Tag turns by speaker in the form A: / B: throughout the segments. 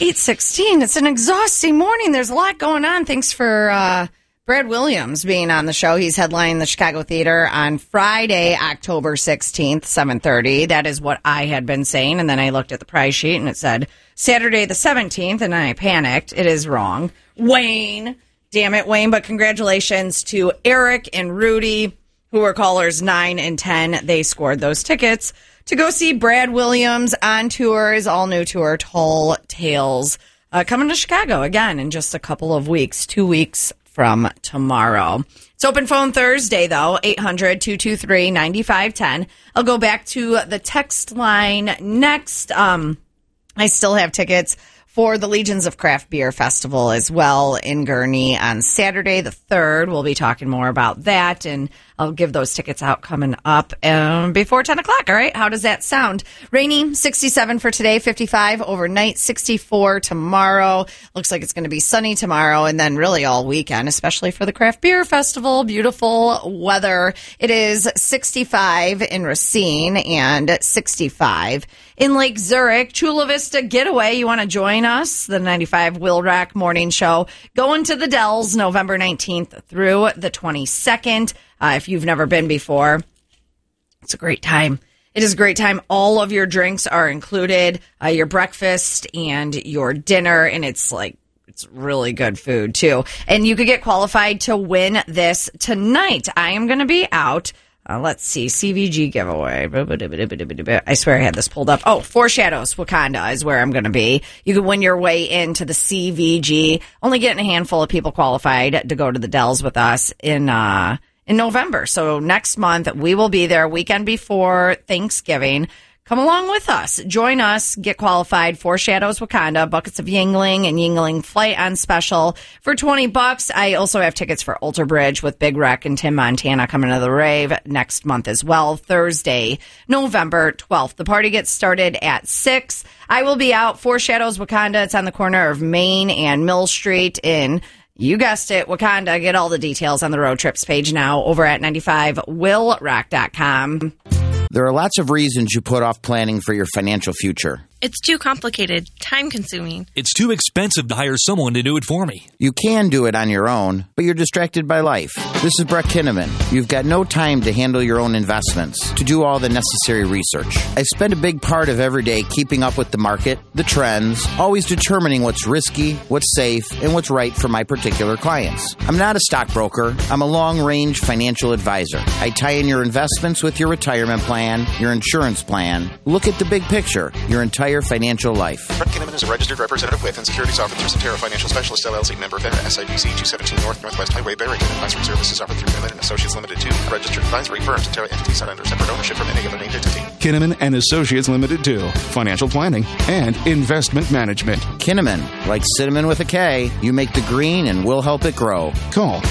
A: 8:16. It's an exhausting morning. There's a lot going on. Thanks for Brad Williams being on the show. He's headlining the Chicago Theater on Friday, October 16th, 7:30. That is what I had been saying. And then I looked at the price sheet and it said Saturday the 17th, and I panicked. It is wrong. Wayne. Damn it, Wayne. But congratulations to Eric and Rudy, who were callers 9 and 10. They scored those tickets to go see Brad Williams on tour, his all-new tour, Tall Tales, coming to Chicago again in just a couple of weeks, 2 weeks from tomorrow. It's Open Phone Thursday, though, 800-223-9510. I'll go back to the text line next. I still have tickets for the Legions of Craft Beer Festival as well in Gurnee on Saturday the 3rd. We'll be talking more about that, and I'll give those tickets out coming up before 10 o'clock. All right, how does that sound? Rainy, 67 for today, 55 overnight, 64 tomorrow. Looks like it's going to be sunny tomorrow, and then really all weekend, especially for the Craft Beer Festival. Beautiful weather. It is 65 in Racine and 65 in Lake Zurich. Chula Vista Getaway, you want to join us? The 95 Will Rock Morning Show going to the Dells November 19th through the 22nd. If you've never been before, it's a great time. It is a great time. All of your drinks are included, your breakfast and your dinner, and it's really good food too. And you could get qualified to win this tonight. I am going to be out. Let's see, CVG giveaway. I swear I had this pulled up. Oh, Four Shadows, Wakanda is where I'm going to be. You can win your way into the CVG. Only getting a handful of people qualified to go to the Dells with us in November. So next month, we will be there weekend before Thanksgiving. Come along with us. Join us. Get qualified. Four Shadows Wakanda, buckets of Yingling and Yingling Flight on special for $20. I also have tickets for Alter Bridge with Big Wreck and Tim Montana coming to the rave next month as well. Thursday, November 12th. The party gets started at 6. I will be out. Four Shadows Wakanda. It's on the corner of Main and Mill Street in, you guessed it, Wakanda. Get all the details on the road trips page now over at 95willrock.com.
B: There are lots of reasons you put off planning for your financial future.
C: It's too complicated, time-consuming.
D: It's too expensive to hire someone to do it for me.
B: You can do it on your own, but you're distracted by life. This is Brett Kinnaman. You've got no time to handle your own investments, to do all the necessary research. I spend a big part of every day keeping up with the market, the trends, always determining what's risky, what's safe, and what's right for my particular clients. I'm not a stockbroker. I'm a long-range financial advisor. I tie in your investments with your retirement plan, your insurance plan. Look at the big picture, your entire financial life.
E: Brett Kinnaman is a registered representative with and securities offered through Centera Financial Specialist LLC, member FINRA, SIPC 217 North Northwest Highway, Barrington. Advisory services offered through Kinnaman and Associates Limited 2, a registered advisory firm. Centera entities not under separate ownership from any other named entity.
F: Kinnaman and Associates Limited 2, financial planning and investment management.
B: Kinnaman, like cinnamon with a K, you make the green and we'll help it grow.
F: Call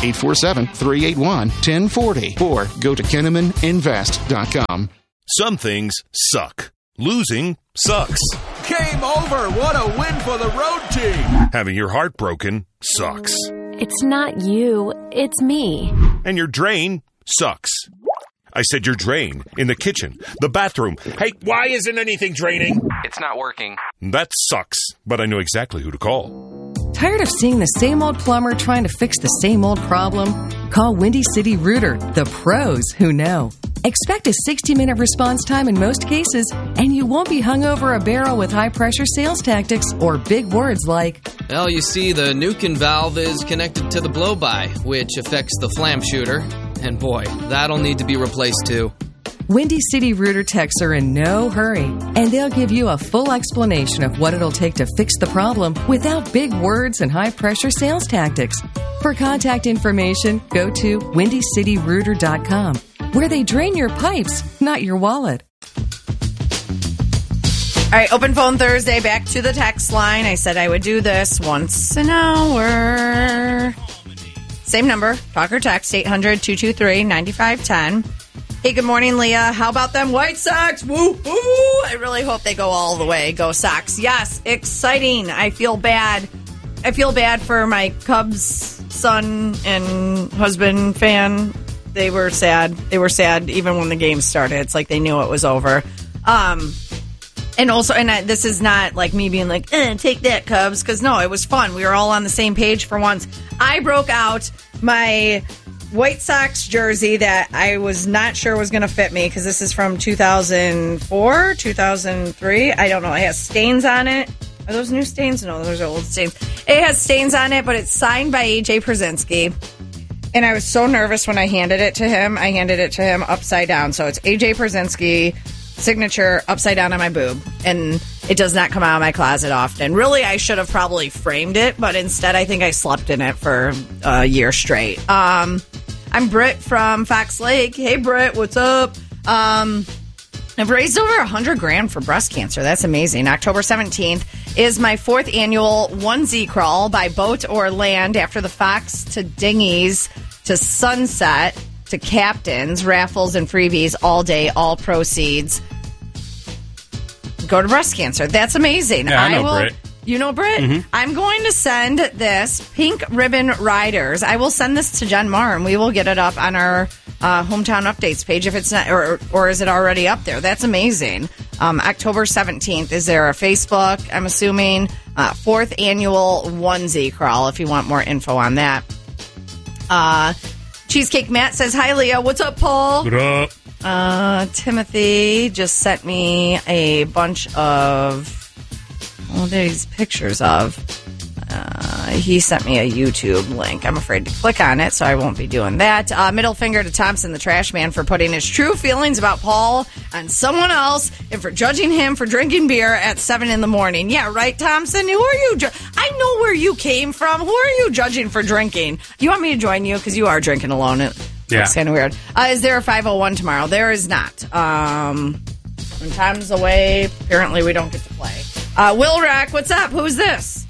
F: 847-381-1040 or go to KinnamanInvest.com.
G: Some things suck. Losing sucks.
H: Game over. What a win for the road team.
G: Having your heart broken sucks.
I: It's not you, it's me.
G: And your drain sucks. I said your drain. In the kitchen. The bathroom. Hey, why isn't anything draining?
J: It's not working.
G: That sucks. But I know exactly who to call.
K: Tired of seeing the same old plumber trying to fix the same old problem? Call Windy City Rooter, the pros who know. Expect a 60-minute response time in most cases, and you won't be hung over a barrel with high-pressure sales tactics or big words like,
J: well, you see, the Nukin valve is connected to the blow-by, which affects the flam shooter. And boy, that'll need to be replaced too.
K: Windy City Rooter techs are in no hurry, and they'll give you a full explanation of what it'll take to fix the problem without big words and high-pressure sales tactics. For contact information, go to WindyCityRooter.com, where they drain your pipes, not your wallet.
A: All right, Open Phone Thursday, back to the text line. I said I would do this once an hour. Same number, talk or text, 800-223-9510. Hey, good morning, Leah. How about them White Sox? Woo, woo! I really hope they go all the way. Go Sox. Yes, exciting. I feel bad. I feel bad for my Cubs son and husband fan. They were sad. They were sad even when the game started. It's like they knew it was over. And also, this is not like me being like, take that, Cubs, because no, it was fun. We were all on the same page for once. I broke out my White Sox jersey that I was not sure was going to fit me because this is from 2004, 2003. I don't know. It has stains on it. Are those new stains? No, those are old stains. It has stains on it, but it's signed by A.J. Pierzynski. And I was so nervous when I handed it to him. I handed it to him upside down. So it's A.J. Pierzynski signature upside down on my boob. And it does not come out of my closet often. Really, I should have probably framed it, but instead I think I slept in it for a year straight. I'm Britt from Fox Lake. Hey, Britt, what's up? I've raised over $100,000 for breast cancer. That's amazing. October 17th is my 4th annual onesie crawl by boat or land after the Fox to dinghies to Sunset to Captains, raffles and freebies all day, all proceeds go to breast cancer. That's amazing.
L: Yeah, I know Britt.
A: You know Britt? Mm-hmm. I'm going to send this Pink Ribbon Riders. I will send this to Jen Marr, and we will get it up on our hometown updates page if it's not, or is it already up there? That's amazing. October 17th. Is there a Facebook? I'm assuming 4th annual onesie crawl. If you want more info on that. Cheesecake Matt says, "Hi Leah, what's up, Paul?"
L: What up?
A: Timothy just sent me a bunch of these pictures of. He sent me a YouTube link. I'm afraid to click on it, so I won't be doing that. Middle finger to Thompson, the trash man, for putting his true feelings about Paul on someone else and for judging him for drinking beer at 7 in the morning. Yeah, right, Thompson? Who are you? I know where you came from. Who are you judging for drinking? You want me to join you? Because you are drinking alone. It's kind of weird. Is there a 501 tomorrow? There is not. When Tom's away, apparently we don't get to play. Will Rack, what's up? Who's this?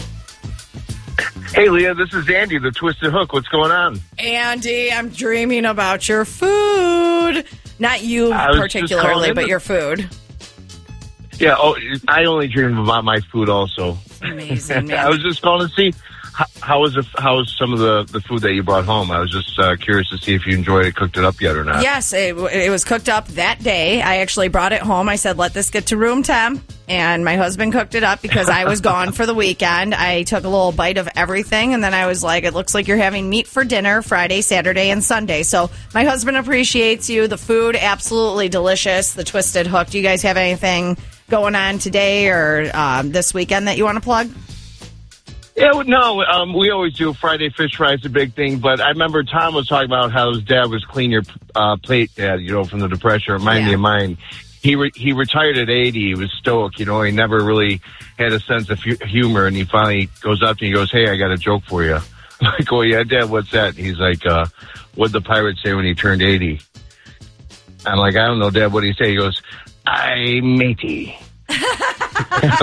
M: Hey, Leah, this is Andy, the Twisted Hook. What's going on?
A: Andy, I'm dreaming about your food. Not you particularly, but your food.
M: Yeah, I only dream about my food also.
A: Amazing, man.
M: I was just calling to see how was some of the food that you brought home. I was just curious to see if you enjoyed it, cooked it up yet or not.
A: Yes, it was cooked up that day. I actually brought it home. I said, let this get to room temp. And my husband cooked it up because I was gone for the weekend. I took a little bite of everything, and then I was like, it looks like you're having meat for dinner Friday, Saturday, and Sunday. So my husband appreciates you. The food, absolutely delicious. The Twisted Hook. Do you guys have anything going on today or this weekend that you want to plug?
M: Yeah, no, we always do. Friday fish fry is a big thing, but I remember Tom was talking about how his dad was clean your plate, Dad, from the Depression. Remind me of mine. He retired at 80. He was stoic, He never really had a sense of humor, and he finally goes up to me and goes, "Hey, I got a joke for you." I'm like, "Oh, yeah, Dad, what's that?" He's like, "What'd the pirate say when he turned 80? I'm like, "I don't know, Dad, what'd he say?" He goes, "I matey."
A: That's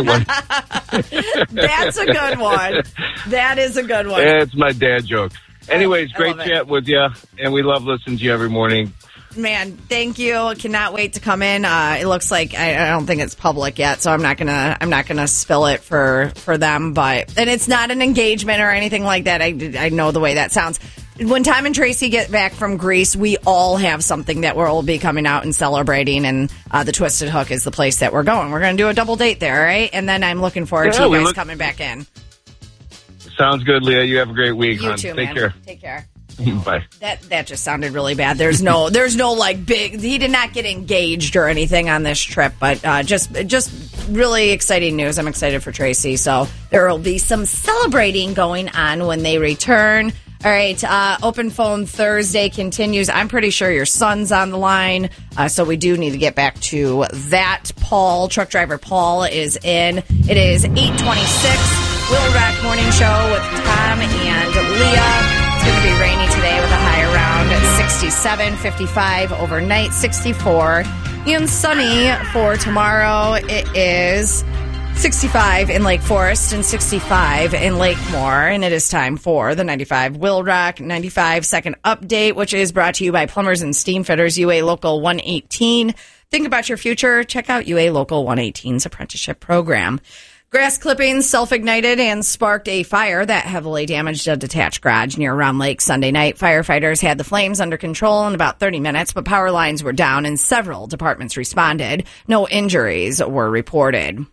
A: a good one. That is a good one.
M: Yeah, it's my dad joke. Anyways, great chat with you, and we love listening to you every morning.
A: Man, thank you. Cannot wait to come in. It looks like I don't think it's public yet, so I'm not gonna spill it for them. And it's not an engagement or anything like that. I know the way that sounds. When Tom and Tracy get back from Greece, we all have something that we'll be coming out and celebrating, and the Twisted Hook is the place that we're going. We're going to do a double date there, right? And then I'm looking forward to you guys coming back in.
M: Sounds good, Leah. You have a great week, hon.
A: Too,
M: Take
A: man.
M: care.
A: Take care.
M: Bye.
A: That just sounded really bad. There's no like big. He did not get engaged or anything on this trip, but just really exciting news. I'm excited for Tracy. So there will be some celebrating going on when they return. All right, Open Phone Thursday continues. I'm pretty sure your son's on the line, so we do need to get back to that. Paul, truck driver Paul, is in. It is 8:26. Will Rock Morning Show with Tom and Leah. It's going to be rainy today with a high around 67, 55 overnight, 64. And sunny for tomorrow. It is 65 in Lake Forest and 65 in Lakemore. And it is time for the 95 Will Rock 95 second update, which is brought to you by Plumbers and Steam Fitters, UA Local 118. Think about your future. Check out UA Local 118's apprenticeship program. Grass clippings self-ignited and sparked a fire that heavily damaged a detached garage near Round Lake Sunday night. Firefighters had the flames under control in about 30 minutes, but power lines were down and several departments responded. No injuries were reported.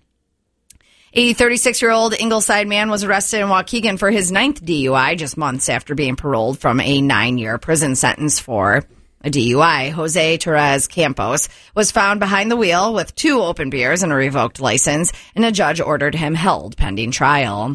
A: A 36-year-old Ingleside man was arrested in Waukegan for his 9th DUI just months after being paroled from a 9-year prison sentence for a DUI. Jose Torres Campos was found behind the wheel with 2 open beers and a revoked license, and a judge ordered him held pending trial.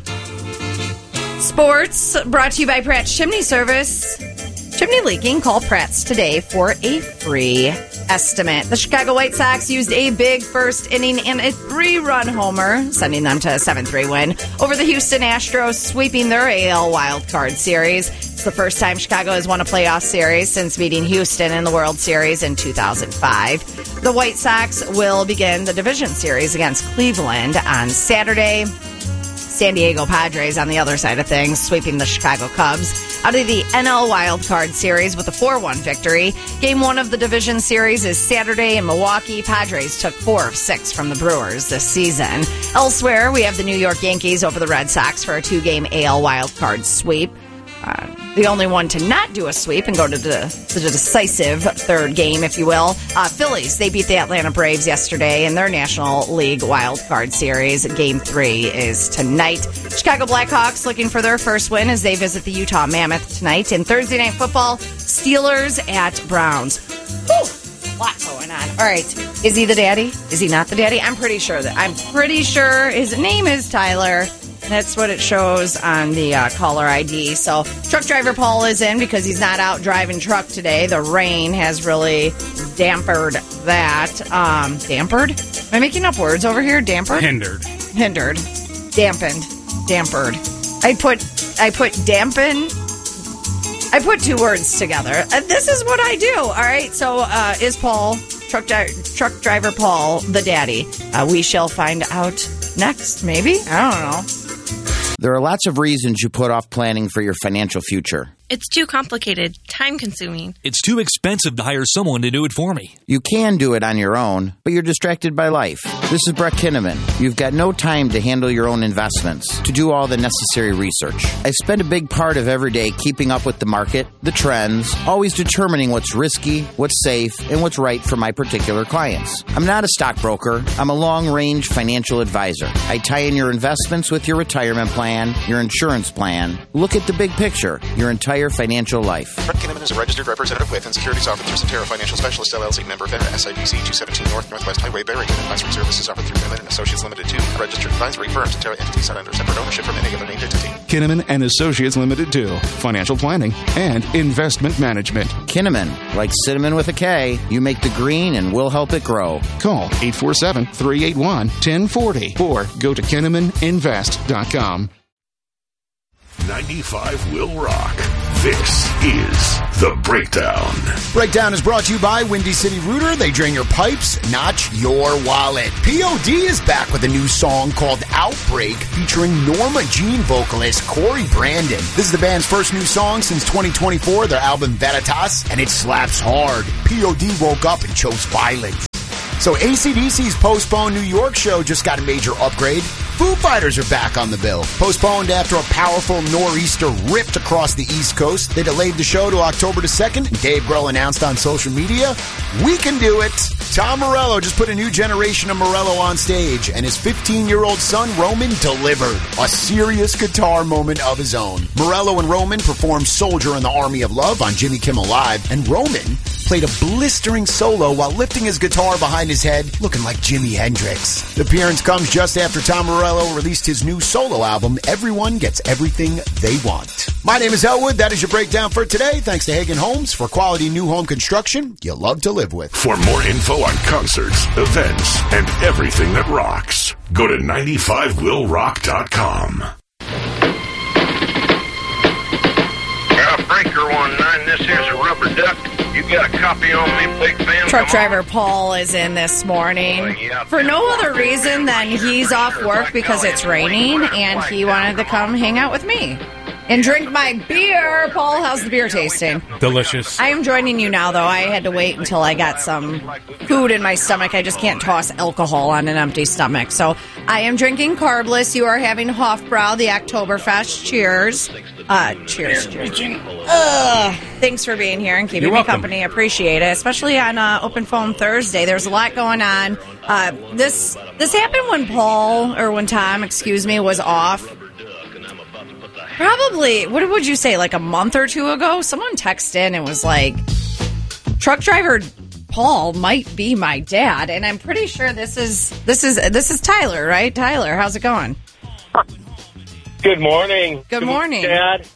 A: Sports brought to you by Pratt's Chimney Service. Chimney leaking? Call Pratt's today for a free estimate. The Chicago White Sox used a big first inning and a 3-run homer, sending them to a 7-3 win over the Houston Astros, sweeping their AL wildcard series. It's the first time Chicago has won a playoff series since beating Houston in the World Series in 2005. The White Sox will begin the division series against Cleveland on Saturday. San Diego Padres on the other side of things, sweeping the Chicago Cubs out of the NL Wildcard Series with a 4-1 victory. Game 1 of the division series is Saturday in Milwaukee. Padres took 4 of 6 from the Brewers this season. Elsewhere, we have the New York Yankees over the Red Sox for a 2-game AL Wildcard sweep. The only one to not do a sweep and go to the decisive third game, if you will. Phillies, they beat the Atlanta Braves yesterday in their National League Wild Card Series. Game 3 is tonight. Chicago Blackhawks looking for their first win as they visit the Utah Mammoth tonight. In Thursday Night Football, Steelers at Browns. Whew, a lot going on. All right, is he the daddy? Is he not the daddy? I'm pretty sure his name is Tyler. That's what it shows on the caller ID. So truck driver Paul is in because he's not out driving truck today. The rain has really dampered that. Dampered? Am I making up words over here? Dampered?
N: Hindered.
A: Dampened. Dampered. I put dampen. I put 2 words together. This is what I do. All right. So is Paul, truck driver Paul, the daddy? We shall find out next, maybe? I don't know.
B: There are lots of reasons you put off planning for your financial future.
C: It's too complicated, time-consuming.
D: It's too expensive to hire someone to do it for me.
B: You can do it on your own, but you're distracted by life. This is Brett Kinnaman. You've got no time to handle your own investments, to do all the necessary research. I spend a big part of every day keeping up with the market, the trends, always determining what's risky, what's safe, and what's right for my particular clients. I'm not a stockbroker. I'm a long-range financial advisor. I tie in your investments with your retirement plan, your insurance plan. Look at the big picture, your entire financial life.
E: Brett Kinnaman is a registered representative with and securities officer Centera Financial Specialist LLC, member FINRA SIPC 217 North Northwest Highway, Barrington. Advisory services offered through Kinnaman and Associates Limited 2, a registered advisory firm. Centera entities not under separate ownership from any other named entity.
F: Kinnaman and Associates Limited 2, financial planning and investment management.
B: Kinnaman, like cinnamon with a K, you make the green and we'll help it grow.
F: Call 847-381-1040 or go to KinnamanInvest.com.
O: 95 will rock. This is The Breakdown.
P: Breakdown is brought to you by Windy City Rooter. They drain your pipes, not your wallet. POD is back with a new song called Outbreak featuring Norma Jean vocalist Corey Brandon. This is the band's first new song since 2024, their album Veritas, and it slaps hard. POD woke up and chose violence. So AC/DC's postponed New York show just got a major upgrade. Foo Fighters are back on the bill. Postponed after a powerful nor'easter ripped across the East Coast. They delayed the show to October the 2nd. And Dave Grohl announced on social media, "We can do it." Tom Morello just put a new generation of Morello on stage, and his 15-year-old son, Roman, delivered a serious guitar moment of his own. Morello and Roman performed Soldier in the Army of Love on Jimmy Kimmel Live, and Roman played a blistering solo while lifting his guitar behind his head, looking like Jimi Hendrix. The appearance comes just after Tom Morello released his new solo album, Everyone Gets Everything They Want. My name is Elwood. That is your breakdown for today. Thanks to Hagen Homes for quality new home construction you love to live with.
O: For more info on concerts, events, and everything that rocks, go to 95willrock.com.
Q: Breaker 19, this here's a rubber duck. You got a copy on me, big fan?
A: Truck driver Paul is in this morning for no other reason than he's off work because it's raining and he wanted to come hang out with me. and drink my beer. Paul, how's the beer tasting?
N: Delicious.
A: I am joining you now, though. I had to wait until I got some food in my stomach. I just can't toss alcohol on an empty stomach. So I am drinking carbless. You are having Hofbrau, the Oktoberfest. Cheers. Cheers. Thanks for being here and keeping me company. I appreciate it, especially on Open Phone Thursday. There's a lot going on. This happened when when Tom, was off. Probably, what would you say, like a month or two ago? Someone texted in and was like, truck driver Paul might be my dad. And I'm pretty sure this is Tyler, right? Tyler, how's it going?
R: Good morning.
A: Good morning.
R: Dad.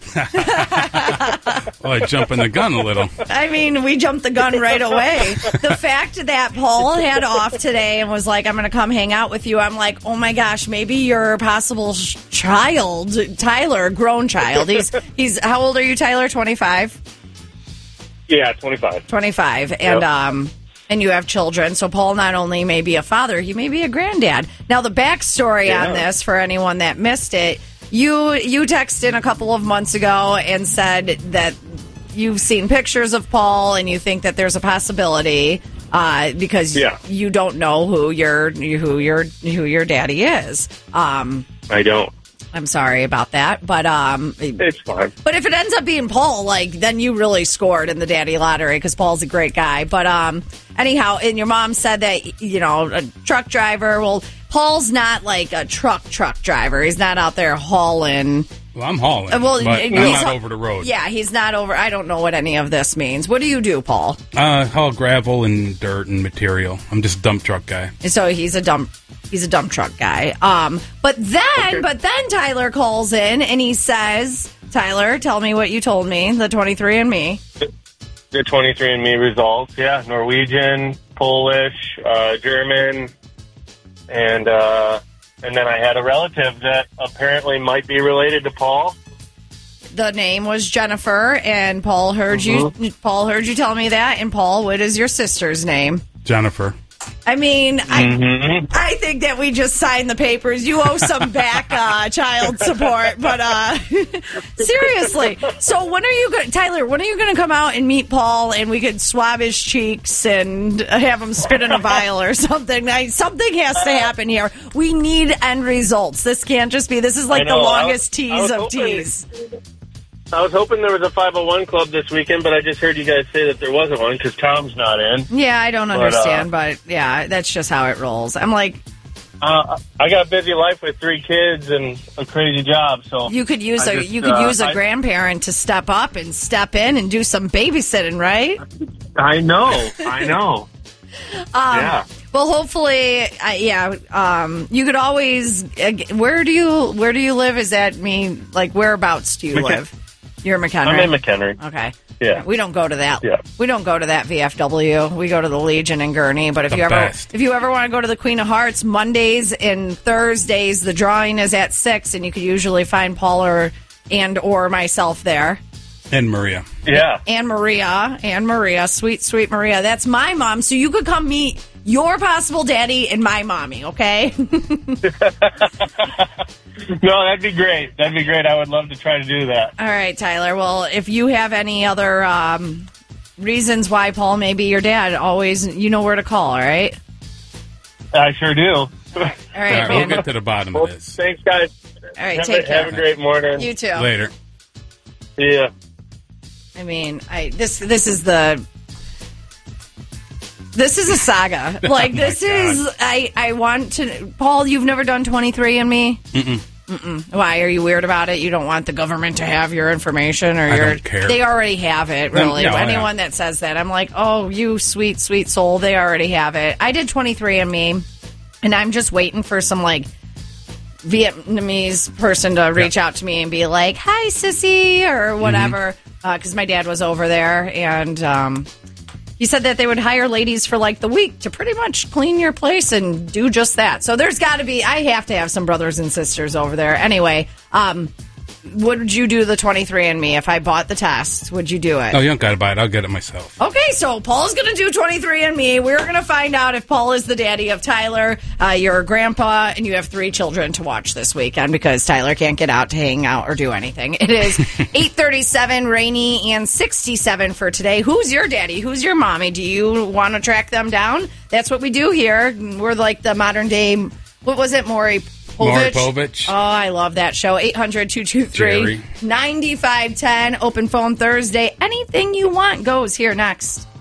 N: Well, I jump in the gun a little.
A: I mean, we jumped the gun right away. The fact that Paul had off today and was like, I'm going to come hang out with you, I'm like, oh my gosh, maybe your possible child, Tyler, grown child. He's how old are you, Tyler? 25?
R: Yeah, 25.
A: 25. And, and you have children, so Paul not only may be a father, he may be a granddad. Now, the backstory on this, for anyone that missed it, you texted in a couple of months ago and said that you've seen pictures of Paul and you think that there's a possibility because you don't know who your daddy is.
R: I don't.
A: I'm sorry about that, but
R: it's fine.
A: But if it ends up being Paul, then you really scored in the daddy lottery because Paul's a great guy. But anyhow, and your mom said that a truck driver. Well, Paul's not like a truck driver. He's not out there hauling.
N: Well, I'm hauling. But I'm not over the road.
A: Yeah, he's not over. I don't know what any of this means. What do you do, Paul?
N: Haul gravel and dirt and material. I'm just a dump truck guy.
A: So he's a dump truck guy. But then Tyler calls in and he says, Tyler, tell me what you told me, the 23andMe.
R: The 23andMe results, yeah. Norwegian, Polish, German, and then I had a relative that apparently might be related to Paul.
A: The name was Jennifer, and Paul heard you. Paul heard you tell me that. And Paul, what is your sister's name?
N: Jennifer.
A: I mean, I think that we just signed the papers. You owe some back child support, but seriously. So when are you going, Tyler? When are you going to come out and meet Paul, and we could swab his cheeks and have him spit in a vial or something? Something has to happen here. We need end results. This can't just be. This is like the longest tease of tease.
R: I was hoping there was a 501 club this weekend, but I just heard you guys say that there wasn't one because Tom's not in.
A: Yeah, I don't understand, but yeah, that's just how it rolls. I'm like...
R: I got a busy life with 3 kids and a crazy job, so...
A: You could use a grandparent to step up and step in and do some babysitting, right?
R: I know. Yeah.
A: Well, hopefully, you could always... Where do you live? Is that whereabouts do you live? You're McHenry.
R: I'm in McHenry.
A: Okay.
R: Yeah.
A: We don't go to that.
R: Yeah.
A: We don't go to that VFW. We go to the Legion in Gurnee. But if you ever want to go to the Queen of Hearts, Mondays and Thursdays, the drawing is at 6, and you could usually find Paul or myself there.
N: And Maria.
R: Yeah.
A: And Maria. Sweet Maria. That's my mom. So you could come meet your possible daddy and my mommy, okay?
R: No, that'd be great. I would love to try to do that.
A: All right, Tyler. Well, if you have any other reasons why Paul may be your dad, always, you know where to call, all right?
R: I sure do. All
A: right,
N: we'll get to the bottom of this.
R: Thanks, guys.
A: All right, take care.
R: Have a great morning.
A: You too.
N: Later.
R: Yeah.
A: I mean, this is a saga. Like, I want to... Paul, you've never done 23andMe? Mm-mm. Why? Are you weird about it? You don't want the government to have your information? Or
N: I don't care.
A: They already have it, really.
N: No,
A: anyone that says that, I'm like, oh, you sweet, sweet soul, they already have it. I did 23andMe, and I'm just waiting for some, Vietnamese person to reach out to me and be like, hi, sissy, or whatever, because my dad was over there, and he said that they would hire ladies for the week to pretty much clean your place and do just that. So there's got to be, I have to have some brothers and sisters over there. Anyway, would you do the 23andMe if I bought the test? Would you do it?
N: No, you don't got to buy it. I'll get it myself.
A: Okay, so Paul's going to do 23andMe. We're going to find out if Paul is the daddy of Tyler. You're a grandpa, and you have 3 children to watch this weekend because Tyler can't get out to hang out or do anything. It is 8:37, rainy, and 67 for today. Who's your daddy? Who's your mommy? Do you want to track them down? That's what we do here. We're like the modern day, what was it, Maury
N: Povich.
A: Oh, I love that show. 800-223-9510. Open phone Thursday. Anything you want goes here next.